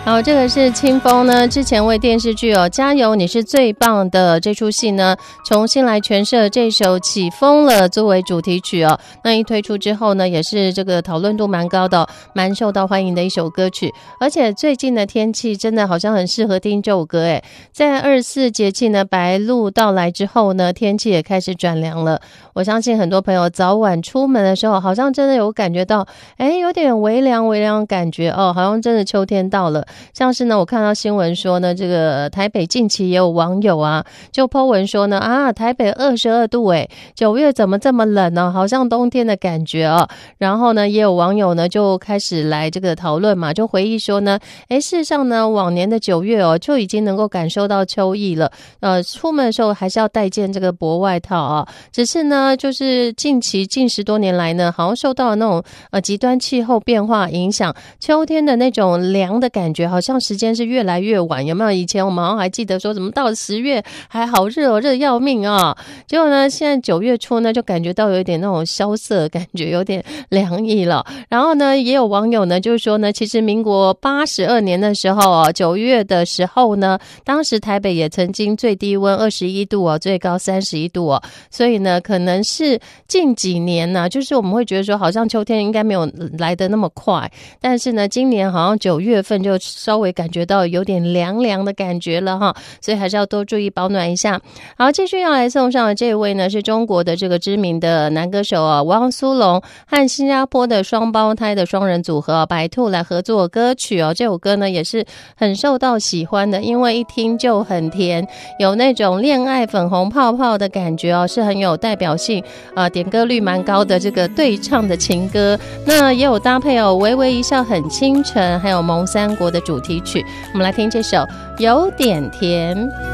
好，这个是清风呢，之前为电视剧加油你是最棒的这出戏呢，重新来诠释这首起风了作为主题曲那一推出之后呢，也是这个讨论度蛮高的蛮受到欢迎的一首歌曲。而且最近的天气真的好像很适合听这首歌在24节气呢白露到来之后呢，天气也开始转凉了。我相信很多朋友早晚出门的时候，好像真的有感觉到有点微凉感觉好像真的秋天到了。像是呢，我看到新闻说呢，这个台北近期也有网友就 po 文说呢台北22度9月怎么这么冷呢？好像冬天的感觉然后呢，也有网友呢就开始来这个讨论嘛，就回忆说呢，事实上呢，往年的9月就已经能够感受到秋意了。出门的时候还是要带件这个薄外套只是呢，就是近10多年来呢，好像受到那种极端气候变化影响，秋天的那种凉的感觉好像时间是越来越晚。有没有？以前我们好像还记得说怎么到了10月还好热热要命结果呢现在9月初呢就感觉到有一点那种萧瑟感觉，有点凉意了。然后呢也有网友呢就是说呢，其实民国82年的时候9月的时候呢，当时台北也曾经最低温21度最高31度所以呢可能是近几年呢就是我们会觉得说好像秋天应该没有来得那么快，但是呢今年好像9月份就稍微感觉到有点凉凉的感觉了所以还是要多注意保暖一下。好，继续要来送上的这位呢是中国的这个知名的男歌手汪苏泷和新加坡的双胞胎的双人组合白兔来合作歌曲这首歌呢也是很受到喜欢的，因为一听就很甜，有那种恋爱粉红泡泡的感觉是很有代表性点歌率蛮高的这个对唱的情歌。那也有搭配微微一笑很倾城还有蒙三国的主题曲。我们来听这首有点甜。